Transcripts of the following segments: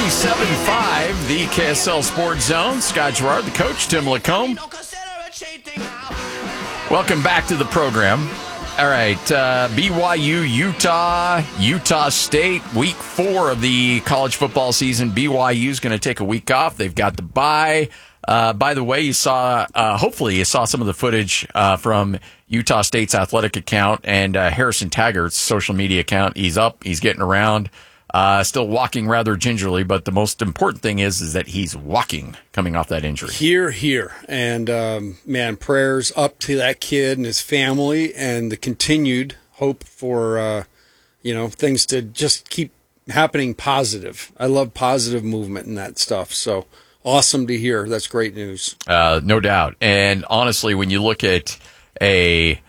97.5, the KSL Sports Zone. Scott Gerard, the coach, Tim Lacombe. Welcome back to the program. All right, BYU, Utah State, week 4 of the college football season. BYU is going to take a week off. They've got the bye. By the way, hopefully you saw some of the footage from Utah State's athletic account and Harrison Taggart's social media account. He's up, he's getting around, still walking rather gingerly, but the most important thing is that he's walking coming off that injury. Here. And, man, prayers up to that kid and his family and the continued hope for, things to just keep happening positive. I love positive movement and that stuff. So awesome to hear. That's great news. No doubt. And honestly, when you look at a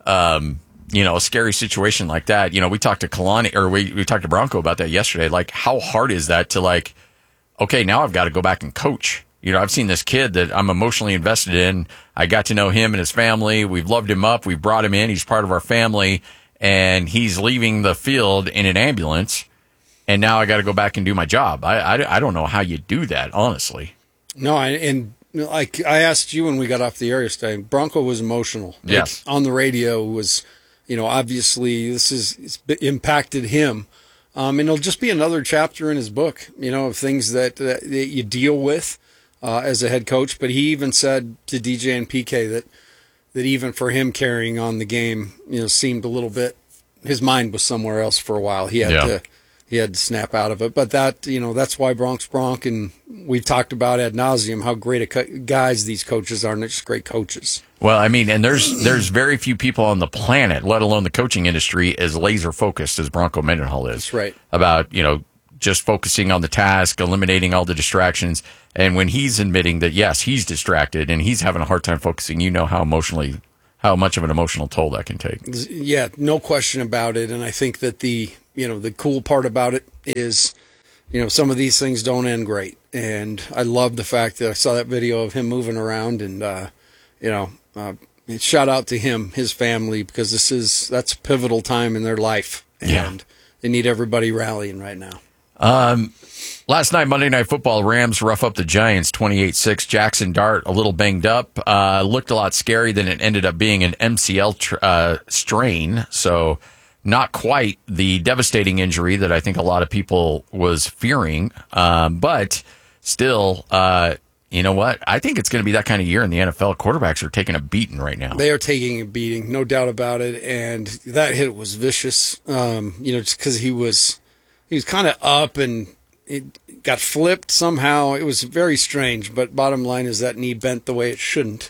scary situation like that, we talked to Kalani, or we talked to Bronco about that yesterday. Like, how hard is that to okay, now I've got to go back and coach. I've seen this kid that I'm emotionally invested in. I got to know him and his family. We've loved him up. We've brought him in. He's part of our family, and he's leaving the field in an ambulance. And now I got to go back and do my job. I don't know how you do that, honestly. No, and like I asked you when we got off the air yesterday, Bronco was emotional. Yes. On the radio was, obviously it's impacted him. And it'll just be another chapter in his book, of things that you deal with as a head coach. But he even said to DJ and PK that even for him carrying on the game, seemed a little bit, his mind was somewhere else for a while. He had to snap out of it. But that's why Bronc's Bronc, and we've talked about ad nauseum how great guys these coaches are, and they're just great coaches. Well, I mean, and there's very few people on the planet, let alone the coaching industry, as laser focused as Bronco Mendenhall is. That's right. About, just focusing on the task, eliminating all the distractions. And when he's admitting that, yes, he's distracted and he's having a hard time focusing, how much of an emotional toll that can take. Yeah, no question about it. And I think that the cool part about it is, some of these things don't end great. And I love the fact that I saw that video of him moving around and, shout out to him, his family, because that's a pivotal time in their life. And they need everybody rallying right now. Last night, Monday Night Football, Rams rough up the Giants 28-6. Jackson Dart, a little banged up, looked a lot scary. Then it ended up being an MCL strain. So not quite the devastating injury that I think a lot of people was fearing. But still, you know what? I think it's going to be that kind of year in the NFL. Quarterbacks are taking a beating right now. They are taking a beating, no doubt about it. And that hit was vicious, just because he was kind of up and it got flipped somehow. It was very strange, but bottom line is that knee bent the way it shouldn't.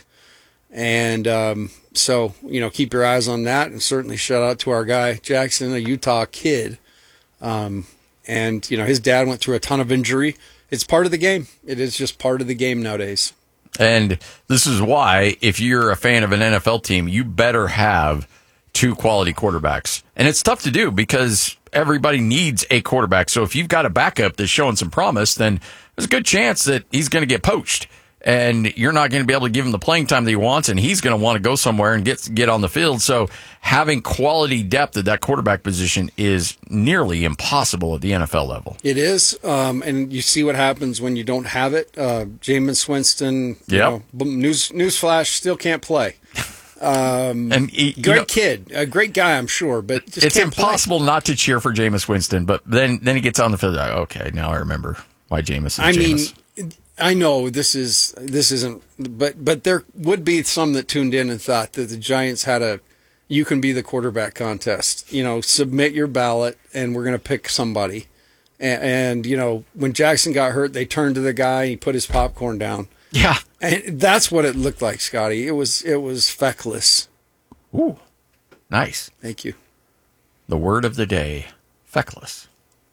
And so, keep your eyes on that, and certainly shout out to our guy, Jackson, a Utah kid. And, his dad went through a ton of injury. It's part of the game. It is just part of the game nowadays. And this is why, if you're a fan of an NFL team, you better have 2 quality quarterbacks. And it's tough to do because everybody needs a quarterback. So if you've got a backup that's showing some promise, then there's a good chance that he's going to get poached. And you're not going to be able to give him the playing time that he wants, and he's going to want to go somewhere and get on the field. So having quality depth at that quarterback position is nearly impossible at the NFL level. It is, and you see what happens when you don't have it. Jameis Winston, newsflash, still can't play. Great kid, a great guy, I'm sure, but it's impossible not to cheer for Jameis Winston. But then he gets on the field. Like, okay, now I remember why Jameis is Jameis. I know this isn't, but there would be some that tuned in and thought that the Giants had you can be the quarterback contest. Submit your ballot, and we're going to pick somebody. And when Jackson got hurt, they turned to the guy, and he put his popcorn down. Yeah, and that's what it looked like, Scotty. It was feckless. Ooh, nice. Thank you. The word of the day, feckless.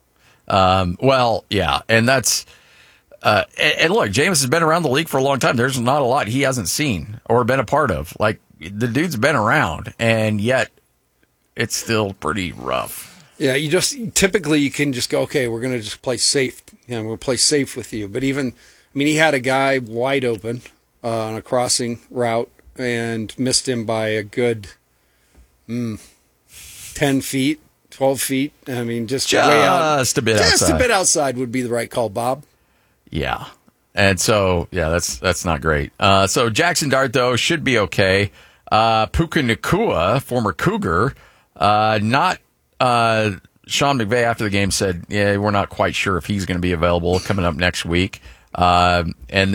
Well, yeah, and that's. And look, Jameis has been around the league for a long time. There's not a lot he hasn't seen or been a part of. Like, the dude's been around, and yet it's still pretty rough. Yeah, typically you can just go, okay, we're going to just play safe. We'll play safe with you. But he had a guy wide open on a crossing route and missed him by a good 10 feet. 12 feet. I mean, just way out. Just a bit Just outside. a bit outside would be the right call, Bob. Yeah. And so, yeah, that's not great. So Jackson Dart, though, should be okay. Puka Nacua, former Cougar, not Sean McVay after the game said, yeah, we're not quite sure if he's going to be available coming up next week. Yeah,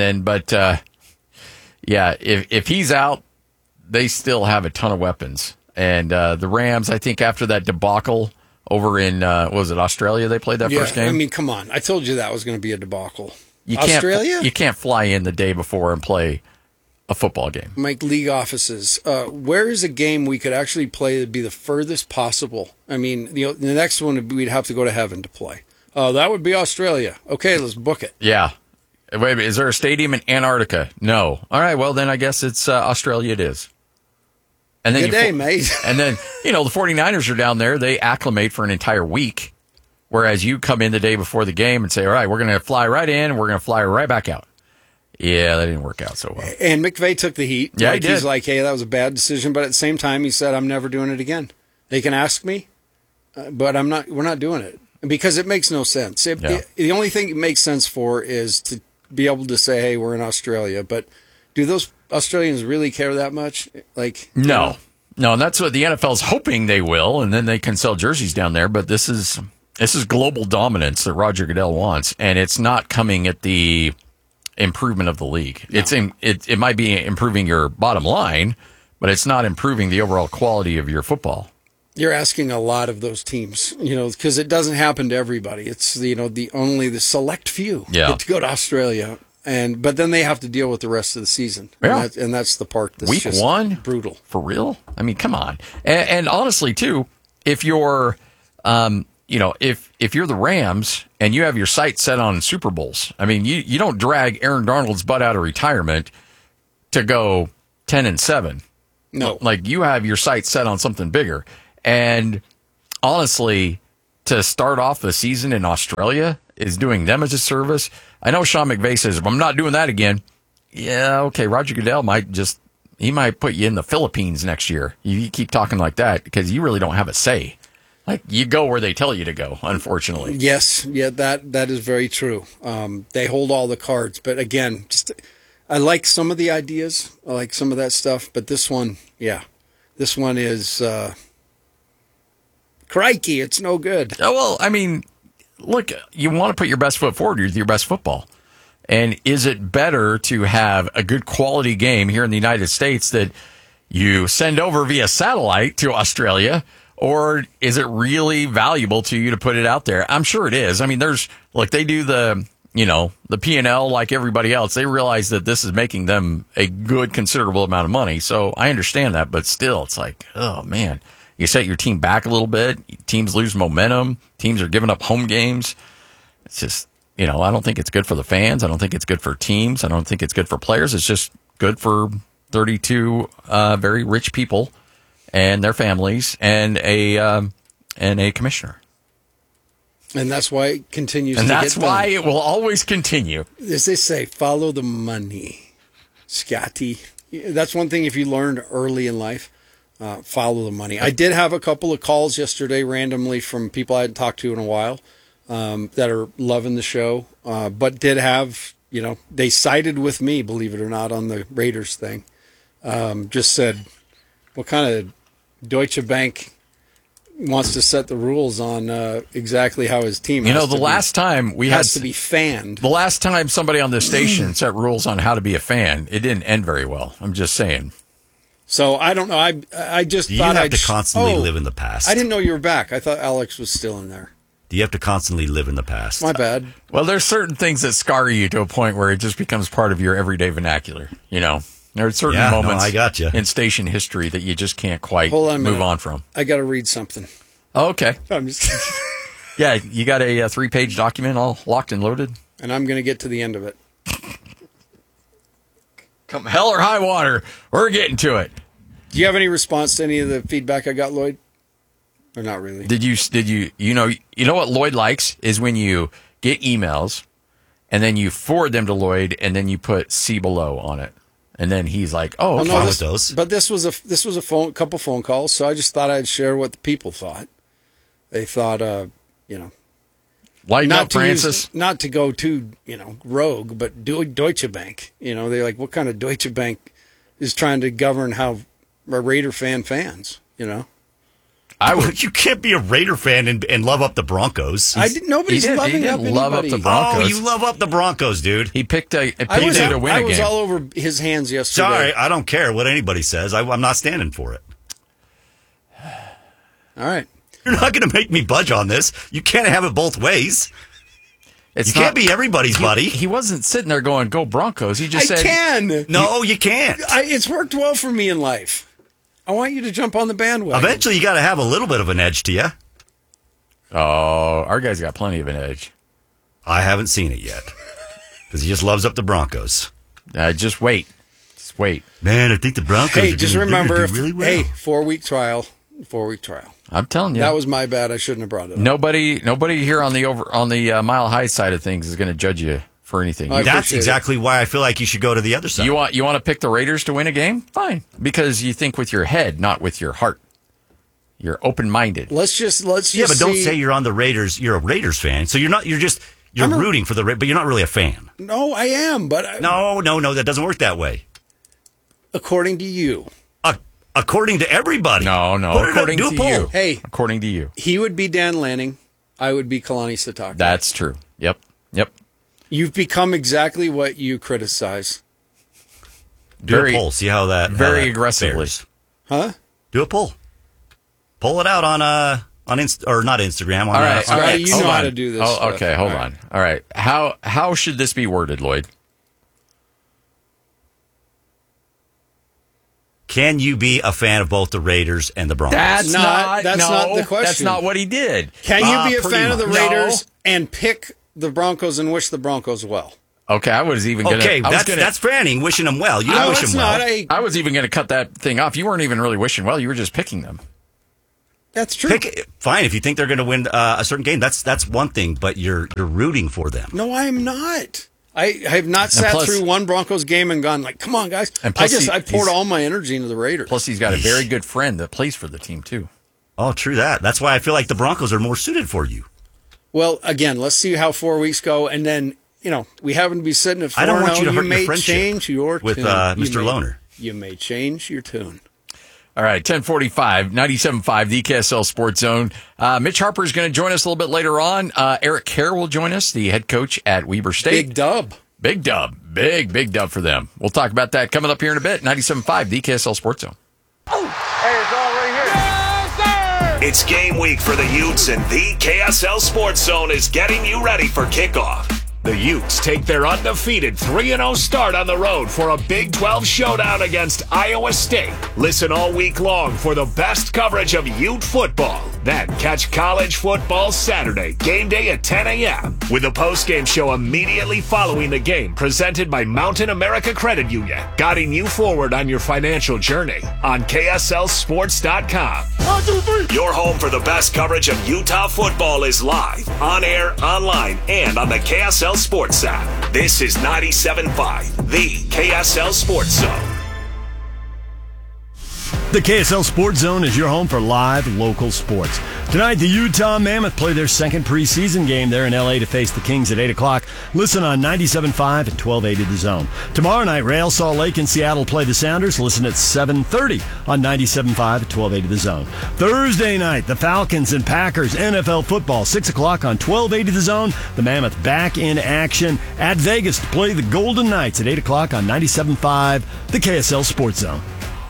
if he's out, they still have a ton of weapons. And the Rams, I think after that debacle over in, was it Australia they played that first game? I mean, come on. I told you that was going to be a debacle. Australia? You can't fly in the day before and play a football game. Mike, league offices. Where is a game we could actually play that'd be the furthest possible? I mean, the next one we'd have to go to heaven to play. That would be Australia. Okay, let's book it. Yeah. Wait a minute, is there a stadium in Antarctica? No. All right, well, then I guess it's Australia it is. And then Good day, mate. And then, the 49ers are down there. They acclimate for an entire week, whereas you come in the day before the game and say, all right, we're going to fly right in and we're going to fly right back out. Yeah, that didn't work out so well. And McVay took the heat. Yeah, he did. He's like, hey, that was a bad decision. But at the same time, he said, I'm never doing it again. They can ask me, but we're not doing it. Because it makes no sense. The only thing it makes sense for is to be able to say, hey, we're in Australia. But do those Australians really care that much? No, and that's what the NFL is hoping they will, and then they can sell jerseys down there. But this is global dominance that Roger Goodell wants, and it's not coming at the improvement of the league. No. It might be improving your bottom line, but it's not improving the overall quality of your football. You're asking a lot of those teams, because it doesn't happen to everybody. It's the select few get to go to Australia, but then they have to deal with the rest of the season. Yeah. And that's the part that's week just one brutal. For real. I mean, come on. And honestly, too, if you're, if you're the Rams and you have your sights set on Super Bowls, I mean, you don't drag Aaron Donald's butt out of retirement to go 10-7. No, you have your sights set on something bigger. And honestly, to start off the season in Australia is doing them as a service. I know Sean McVay says, I'm not doing that again. Yeah, okay, Roger Goodell might put you in the Philippines next year. You keep talking like that because you really don't have a say. You go where they tell you to go, unfortunately. Yes, yeah, that is very true. They hold all the cards. But again, I like some of the ideas. I like some of that stuff. But this one is... crikey, it's no good. Oh, well, I mean, look, you want to put your best foot forward with your best football. And is it better to have a good quality game here in the United States that you send over via satellite to Australia, or is it really valuable to you to put it out there? I'm sure it is. I mean, they do the P&L like everybody else. They realize that this is making them a good, considerable amount of money. So I understand that, but still, it's like, oh, man. You set your team back a little bit. Teams lose momentum. Teams are giving up home games. It's just, I don't think it's good for the fans. I don't think it's good for teams. I don't think it's good for players. It's just good for 32 very rich people and their families and a commissioner. And that's why it continues and to get done. And that's why it will always continue. As they say, follow the money, Scotty. That's one thing if you learned early in life. Follow the money. I did have a couple of calls yesterday randomly from people I hadn't talked to in a while that are loving the show, but did have, they sided with me, believe it or not, on the Raiders thing. Just said, what kind of Deutsche Bank wants to set the rules on exactly how his team last time we has to be fanned. The last time somebody on this station set rules on how to be a fan, it didn't end very well. I'm just saying. So I don't know. I just you thought have to constantly live in the past. I didn't know you were back. I thought Alex was still in there. Do you have to constantly live in the past? My bad. Well, there's certain things that scar you to a point where it just becomes part of your everyday vernacular. There are certain moments I got you. in station history that you just can't quite move on from. I got to read something. Oh, okay. I'm just yeah, you got a 3-page document all locked and loaded? And I'm going to get to the end of it. Come hell or high water, we're getting to it. Do you have any response to any of the feedback I got, Lloyd? Or not really? Did you know what Lloyd likes is when you get emails and then you forward them to Lloyd and then you put see below on it. And then he's like, "Oh, okay." Those. But this was a couple phone calls, so I just thought I'd share what the people thought. They thought, Lighten up, not to Francis. not to go too, rogue, but Deutsche Bank. They're like, what kind of Deutsche Bank is trying to govern how a Raider fans? You can't be a Raider fan and love up the Broncos. Nobody's loving up anybody. Love up the Broncos. Oh, you love up the Broncos, dude. He picked to win I a was game. all over his hands yesterday. Sorry, I don't care what anybody says. I'm not standing for it. All right. You're not going to make me budge on this. You can't have it both ways. It's You can't be everybody's buddy. He wasn't sitting there going, "Go Broncos." He just I said, can. No, you can't. It's worked well for me in life. I want you to jump on the bandwagon. Eventually, you got to have a little bit of an edge to you. "Oh, our guy's got plenty of an edge." I haven't seen it yet because he just loves up the Broncos. Just wait. Just wait. Man, I think the Broncos. Hey, are just gonna, remember, do really well. hey, 4-week trial. 4-week trial. I'm telling you, That was my bad. I shouldn't have brought it up. nobody here on the Mile High side of things is going to judge you for anything. I That's appreciate exactly why I feel like you should go to the other side. You want to pick the Raiders to win a game? Fine, because you think with your head, not with your heart. You're open-minded. Let's just yeah, but don't see- say you're on the Raiders. You're a Raiders fan, so you're not. You're rooting for the Raiders, but you're not really a fan. No, I am, but No, that doesn't work that way. according to you, According to everybody. No. According do a to poll. you. Hey. According to you. he would be Dan Lanning. I would be Kalani Sitake. That's true. Yep. You've become exactly what you criticize. Do a poll. See how that very aggressively. fares. Huh? Do a poll. Pull it out on not Instagram. On, All right. All right, you hold know how on. to do this Oh, stuff. okay. Hold All on. All right. How should this be worded, Lloyd? Can you be a fan of both the Raiders and the Broncos? That's not the question. That's not what he did. Can you be a pretty fan of the much. Raiders and pick the Broncos and wish the Broncos well? Okay, I was even going to. Okay, that's fanning, wishing them well. You don't No, wish it's them well. not. I was even going to cut that thing off. You weren't even really wishing well. You were just picking them. That's true. Fine, if you think they're going to win a certain game, that's one thing. But you're rooting for them. No, I'm not. I have not sat plus- through one Broncos game and gone like, "Come on, guys!" And plus I poured he's- all my energy into the Raiders. Plus, he's got a very good friend that plays for the team too. Oh, true that. That's why I feel like the Broncos are more suited for you. Well, again, let's see how 4 weeks go, and then we happen to be sitting at 4-0. I don't want you to hurt your may friendship change your with tune. Mr. Loner. You may change your tune. All right, 10:45, 97.5, the KSL Sports Zone. Mitch Harper is going to join us a little bit later on. Eric Kerr will join us, the head coach at Weber State. Big dub. Big dub. Big dub for them. We'll talk about that coming up here in a bit. 97.5, the KSL Sports Zone. Hey, it's all right here. Yes, sir! It's game week for the Utes, and the KSL Sports Zone is getting you ready for kickoff. The Utes take their undefeated 3-0 start on the road for a Big 12 showdown against Iowa State. Listen all week long for the best coverage of Ute football. Then catch college football Saturday, game day at 10 a.m. with a postgame show immediately following the game presented by Mountain America Credit Union, guiding you forward on your financial journey on KSLSports.com. 1, 2, 3. Your home for the best coverage of Utah football is live, on air, online, and on the KSL Sports app. This is 97.5, the KSL Sports Zone. The KSL Sports Zone is your home for live local sports. Tonight, the Utah Mammoth play their second preseason game there in L.A. to face the Kings at 8 o'clock. Listen on 97.5 and 1280 The Zone. Tomorrow night, Real Salt Lake and Seattle play the Sounders. Listen at 7:30 on 97.5 and 1280 The Zone. Thursday night, the Falcons and Packers NFL football, 6 o'clock on 1280 The Zone. The Mammoth back in action at Vegas to play the Golden Knights at 8 o'clock on 97.5, the KSL Sports Zone.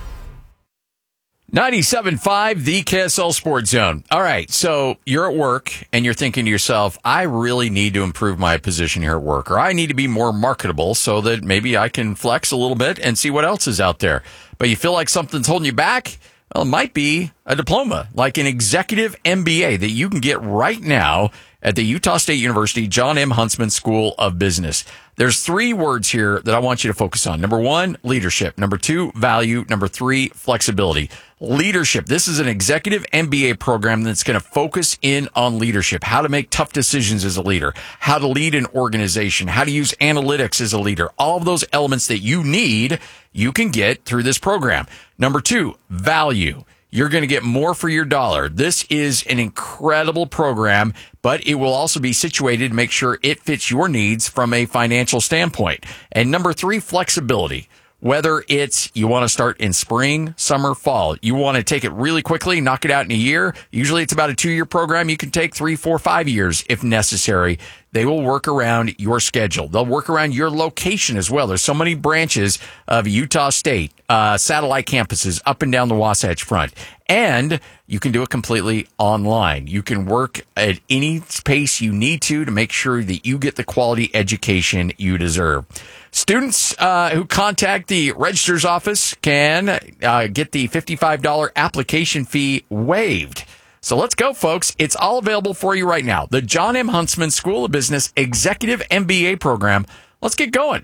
97.5, the KSL Sports Zone. All right, so you're at work and you're thinking to yourself, I really need to improve my position here at work, or I need to be more marketable so that maybe I can flex a little bit and see what else is out there. But you feel like something's holding you back? Well, it might be a diploma, like an executive MBA that you can get right now at the Utah State University John M. Huntsman School of Business. There's 3 words here that I want you to focus on. Number 1, leadership. Number 2, value. Number 3, flexibility. Leadership. This is an executive MBA program that's going to focus in on leadership, how to make tough decisions as a leader, how to lead an organization, how to use analytics as a leader. All of those elements that you need, you can get through this program. Number 2, value. you're going to get more for your dollar. This is an incredible program, but it will also be situated to make sure it fits your needs from a financial standpoint. And number 3, flexibility. Whether it's you want to start in spring, summer, fall, you want to take it really quickly, knock it out in a year. Usually it's about a 2-year program. You can take 3, 4, 5 years if necessary. They will work around your schedule. They'll work around your location as well. There's so many branches of Utah State, satellite campuses up and down the Wasatch Front. And you can do it completely online. You can work at any pace you need to make sure that you get the quality education you deserve. Students who contact the registrar's office can get the $55 application fee waived. So let's go, folks. It's all available for you right now. The John M. Huntsman School of Business Executive MBA program. Let's get going.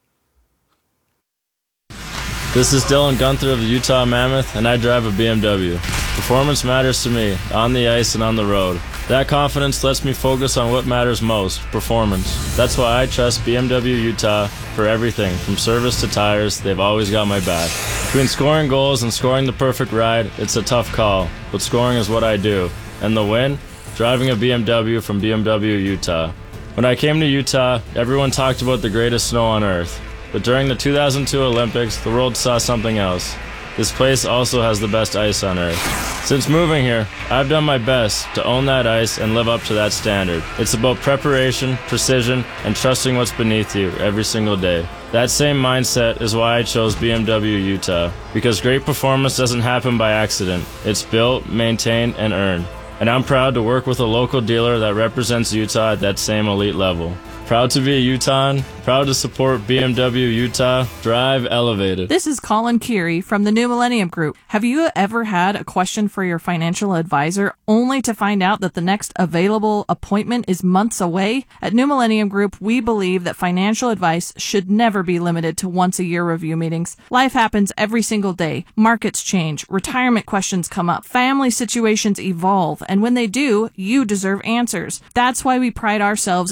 This is Dylan Gunther of the Utah Mammoth, and I drive a BMW. Performance matters to me, on the ice and on the road. That confidence lets me focus on what matters most, performance. That's why I trust BMW Utah for everything, from service to tires. They've always got my back. Between scoring goals and scoring the perfect ride, it's a tough call, but scoring is what I do. And the win? Driving a BMW from BMW Utah. When I came to Utah, everyone talked about the greatest snow on earth. But during the 2002 Olympics, the world saw something else. This place also has the best ice on earth. Since moving here, I've done my best to own that ice and live up to that standard. It's about preparation, precision, and trusting what's beneath you every single day. That same mindset is why I chose BMW Utah, because great performance doesn't happen by accident. It's built, maintained, and earned. And I'm proud to work with a local dealer that represents Utah at that same elite level. Proud to be a Utahn, proud to support BMW Utah. Drive elevated. This is Colin Keary from the New Millennium Group. Have you ever had a question for your financial advisor only to find out that the next available appointment is months away? At New Millennium Group, we believe that financial advice should never be limited to once-a-year review meetings. Life happens every single day. Markets change, retirement questions come up, family situations evolve, and when they do, you deserve answers. That's why we pride ourselves